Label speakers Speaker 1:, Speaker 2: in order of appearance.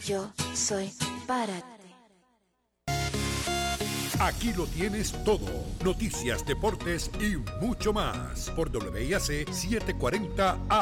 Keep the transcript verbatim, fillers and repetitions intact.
Speaker 1: yo soy para ti.
Speaker 2: Aquí lo tienes todo. Noticias, deportes y mucho más. Por W I A C setecientos cuarenta A